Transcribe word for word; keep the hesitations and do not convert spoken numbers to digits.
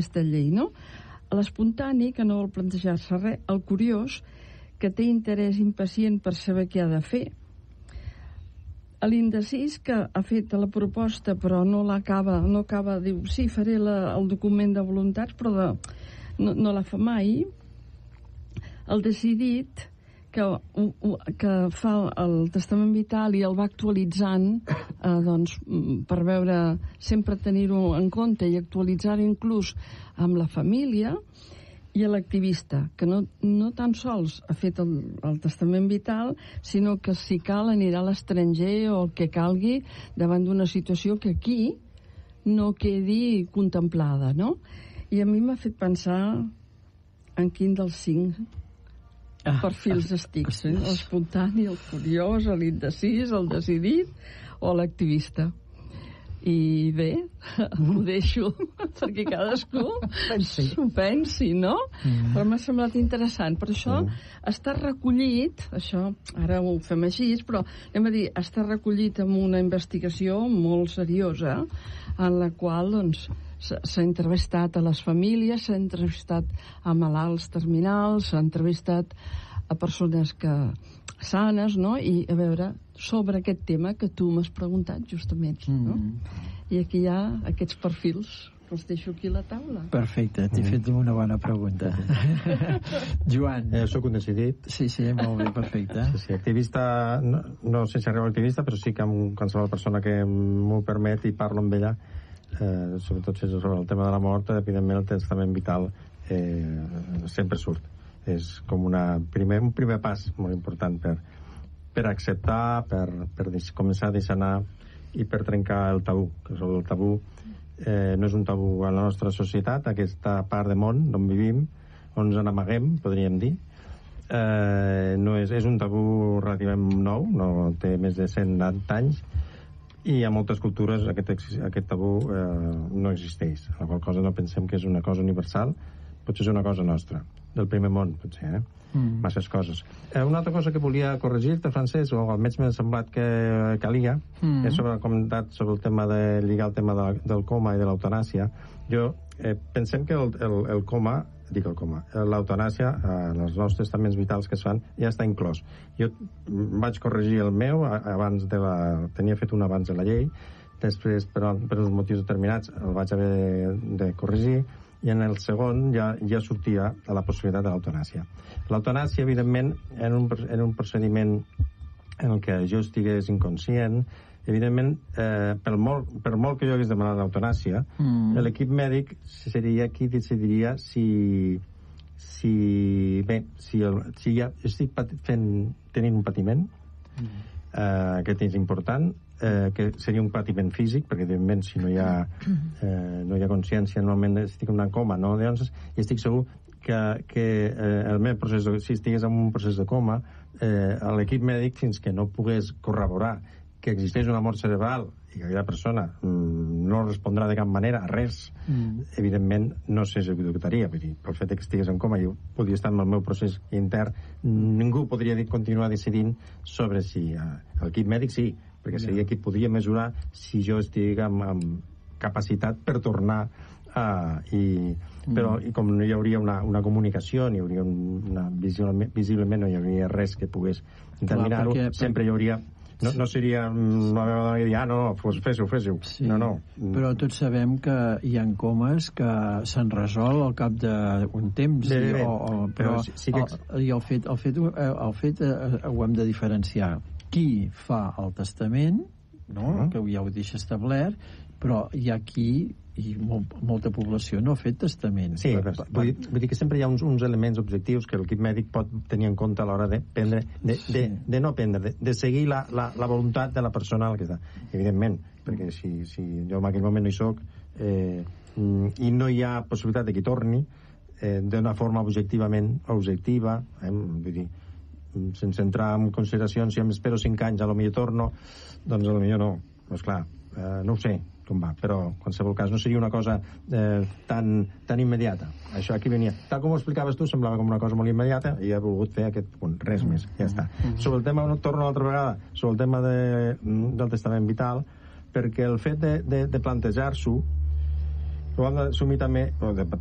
aquesta llei, no? L'espontani, que no vol plantejar-se res, el curiós, que té interès impacient per saber què ha de fer, l'indecís, que ha fet la proposta però no l'acaba, no acaba, diu, sí, faré la, el document de voluntats, però de, no, no la fa mai, el decidit, que, que fa el testament vital i el va actualitzant, eh, doncs, per veure, sempre tenir-ho en compte i actualitzar-ho inclús amb la família, i l'activista, que no, no tan sols ha fet el, el testament vital, sinó que si cal anirà a l'estranger o el que calgui davant d'una situació que aquí no quedi contemplada, no? I a mi m'ha fet pensar en quin dels cinc ah, perfils estic, eh? L'espontani, el curiós, l'indecís, el decidit o l'activista. I bé, ho deixo perquè cadascú s'ho pensi, no? Mm. Però m'ha semblat interessant. Per això mm. està recollit, això, ara ho fem així, però anem a dir, està recollit amb una investigació molt seriosa en la qual, doncs, s'ha entrevistat a les famílies, s'ha entrevistat a malalts terminals, s'ha entrevistat a persones que sanes, no? I a veure, sobre aquest tema que tu m'has preguntat justament, no? Mm. I aquí hi ha aquests perfils que els deixo aquí a la taula. Perfecte, t'he mm. fet una bona pregunta. Joan. Eh, soc un decidit. Sí, sí, molt bé, perfecte. Sí, sí, activista, no, no sé si arribo a activista, però sí que amb qualsevol persona que m'ho permet i parlo amb ella, eh, sobretot si és sobre el tema de la mort, evidentment el testament vital eh, sempre surt. És com una primer, un primer pas molt important per, per acceptar, per, per començar a deixar anar i per trencar el tabú, que el tabú eh, no és un tabú a la nostra societat, aquesta part de món on vivim, on ens n'amaguem, podríem dir, eh, no és, és un tabú relativament nou, no té més de cent anys, i a moltes cultures aquest, aquest tabú eh, no existeix, la qual cosa no pensem que és una cosa universal, potser és una cosa nostra, del primer món, potser, eh? Mm. Masses coses. Eh, una altra cosa que volia corregir-te, Francesc, o almenys m'ha semblat que calia, mm. és sobre el comentat sobre el tema de lligar el tema de, del coma i de l'eutanàsia. Jo eh, pensem que el, el, el coma, dic el coma, l'eutanàsia, eh, en els nous testaments vitals que es fan, ja està inclòs. Jo vaig corregir el meu, abans de la, tenia fet un abans de la llei, després, per, per uns motius determinats, el vaig haver de, de corregir, i en el segon ja, ja sortia a la possibilitat de l'eutanàsia. L'eutanàsia, evidentment, en un, en un procediment en el que jo estigués inconscient, evidentment, eh, per, molt, per molt que jo hagués demanat l'eutanàsia, mm. l'equip mèdic seria qui decidiria si, si bé, si, el, si ja estic fent, tenint un patiment, mm. eh, aquest és important, eh, que seria un patiment físic, perquè evidentment si no hi ha, eh, no hi ha consciència, normalment estic en una coma, no? Llavors, i estic segur que, que eh, el meu procés, de, si estigués en un procés de coma, eh, l'equip mèdic, fins que no pogués corroborar que existeix una mort cerebral i que aquella persona mm, no respondrà de cap manera a res, mm. evidentment no s'executaria. Vull dir, pel fet que estigués en coma, jo podria estar en el meu procés intern, ningú podria dir, continuar decidint sobre si eh, l'equip mèdic sí, perquè seria qui podria mesurar si jo estic amb, amb capacitat per tornar a... I, però i com no hi hauria una, una comunicació, ni hi hauria una, visiblement, visiblement no hi hauria res que pogués determinar-ho, sempre hi hauria... No, no seria una vegada que dir, ah, no, no, fes-ho, fes-ho. Sí, no, no. Però tots sabem que hi ha comes que se'n resol al cap d'un temps. Bé, bé, bé. O, o, però sí, sí que... el, i el fet, el fet, el fet eh, ho hem de diferenciar. Qui fa el testament, no? Uh -huh. Que ja ho deixa establert, però hi ha qui, i molt, molta població no ha fet testament. Sí, per, per, vull, dir, vull dir que sempre hi ha uns, uns elements objectius que l'equip mèdic pot tenir en compte a l'hora de prendre, de, sí. de, de no prendre, de, de seguir la, la, la voluntat de la persona al que està. Evidentment, perquè si, si jo en aquell moment no hi soc eh, i no hi ha possibilitat de que torni eh, d'una forma objectivament objectiva, eh, vull dir, sense entrar en consideracions, si em espero cinc anys a lo millor torno, doncs a lo millor no. Doncs clar, eh, no ho sé com va, però en qualsevol cas no seria una cosa eh, tan, tan immediata. Això aquí venia. Tal com ho explicaves tu, semblava com una cosa molt immediata i he volgut fer aquest punt. Res més, ja està. Sobre el tema, no torno una altra vegada, sobre el tema de, del testament vital, perquè el fet de, de, de plantejar-s'ho Ho hem d'assumir també,